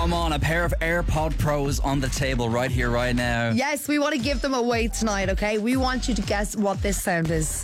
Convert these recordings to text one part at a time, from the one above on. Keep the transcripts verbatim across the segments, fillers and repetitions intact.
Come on, a pair of AirPod Pros on the table right here, right now. Yes, we want to give them away tonight, okay? We want you to guess what this sound is.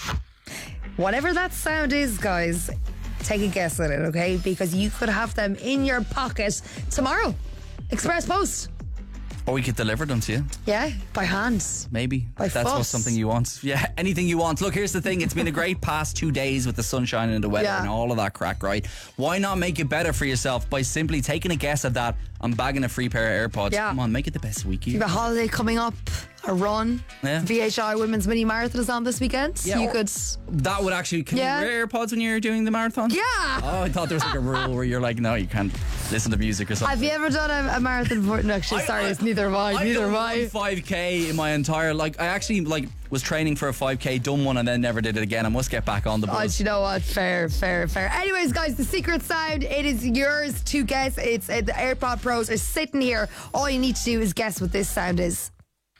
Whatever that sound is, guys, take a guess at it, okay? Because you could have them in your pocket tomorrow. Express post. Or we could deliver them to you. Yeah, by hand. Maybe. By That's fuss. what something you want. Yeah, anything you want. Look, here's the thing. It's been a great past two days with the sunshine and the weather Yeah. and all of that crack, right? Why not make it better for yourself by simply taking a guess at that and bagging a free pair of AirPods? Yeah. Come on, make it the best week. You have a holiday coming up, a run. Yeah. V H I Women's Mini Marathon is on this weekend. Yeah, you or- could... That would actually... Can Yeah. you wear AirPods when you're doing the marathon? Yeah! Oh, I thought there was like a rule where you're like, no, you can't listen to music or something. Have you ever done a, a marathon before? No, actually, I- sorry, I- it's neither have I. I've Neither done have one I. five K in my entire... Like, I actually, like, was training for a five K, done one, and then never did it again. I must get back on the Oh, bus. do you know what? Fair, fair, fair. Anyways, guys, the secret sound, it is yours to guess. It's uh, the AirPod Pros are sitting here. All you need to do is guess what this sound is.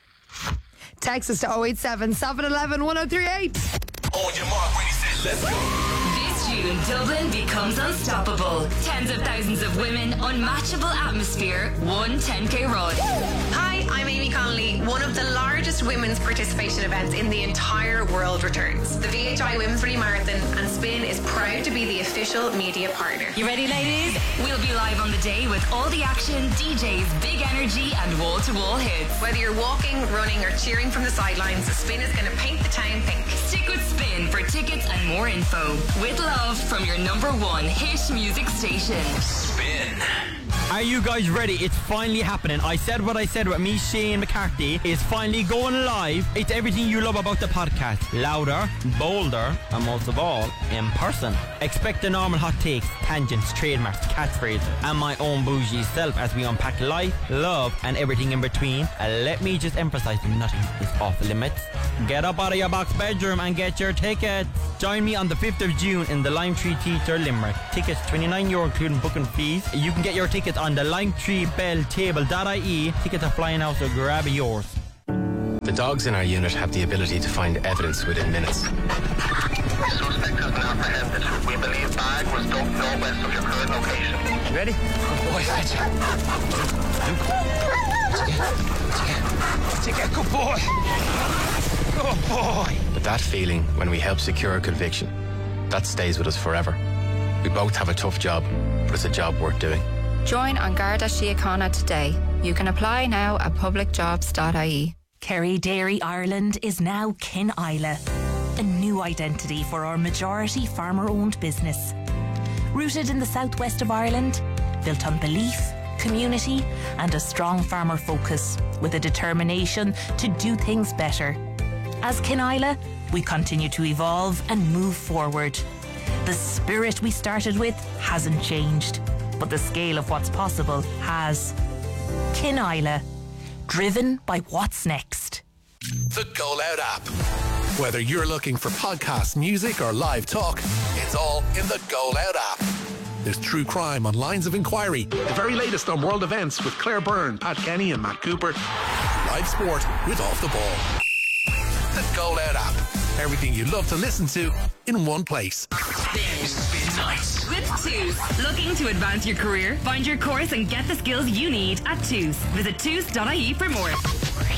Text us to oh eight seven, seven one one, one oh three eight. On your mark, ready, set, let's go. This June, Dublin becomes unstoppable. Tens of thousands of women, unmatchable atmosphere, one ten K run. Hi, I'm Amy Connolly. One of the largest women's participation events in the entire world returns. The V H I Women's Mini Marathon, and Spin is proud to be the official media partner. You ready, ladies? We'll be live on the day with all the action, D Js, big energy, and wall-to-wall hits. Whether you're walking, running, or cheering from the sidelines, Spin is going to paint the town pink. Stick with Spin for tickets and more info. With love from your number one hit music station. Spin. Are you guys ready? It's finally happening. I said what I said about me, Shane McCarthy, is finally going live. It's everything you love about the podcast. Louder, bolder, and most of all, in person. Expect the normal hot takes, tangents, trademarks, catchphrases, and my own bougie self as we unpack life, love, and everything in between. And let me just emphasize, nothing is off limits. Get up out of your box bedroom and get your tickets. Join me on the fifth of June in the Lime Tree Theatre, Limerick. Tickets twenty-nine euro including booking fees. You can get your tickets on the lime tree bell table dot I E. Tickets are flying out, so grab yours. The dogs in our unit have the ability to find evidence within minutes. Suspect has been apprehended. We believe bag was dumped northwest of your current location. Ready? Good boy, Fletcher. Take it, good boy. Good boy. But that feeling when we help secure a conviction, that stays with us forever. We both have a tough job, but it's a job worth doing. Join An Garda Síochána today. You can apply now at public jobs dot I E. Kerry Dairy Ireland is now Kin Isla, a new identity for our majority farmer-owned business. Rooted in the southwest of Ireland, built on belief, community and a strong farmer focus, with a determination to do things better. As Kin Isla, we continue to evolve and move forward. The spirit we started with hasn't changed, but the scale of what's possible has. Kin Isla, driven by what's next. The Go Loud app. Whether you're looking for podcast, music, or live talk, it's all in the Go Loud app. There's true crime on Lines of Inquiry, the very latest on world events with Claire Byrne, Pat Kenny, and Matt Cooper. Live sport with Off the Ball. The Go Loud app. Everything you love to listen to in one place. Spin. Spin nights. With Toos. Looking to advance your career? Find your course and get the skills you need at Toos. Visit toos dot I E for more.